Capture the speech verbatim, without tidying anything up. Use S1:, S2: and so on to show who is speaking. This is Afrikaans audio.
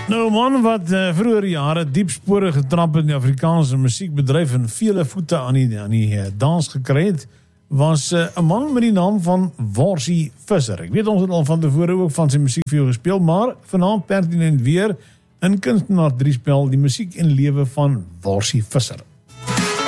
S1: Nou, een man wat uh, vroeger jare diep spore getrap in die Afrikaanse musiekbedryf en vele voete aan die, aan die uh, dans gekry het, was uh, een man met die naam van Worsie Visser. Ek weet ons het al van tevore ook van sy musiek vir jou gespeel, maar vanaand pertinent weer in Kunstenaar Driespel die musiek en lewe van Worsie Visser.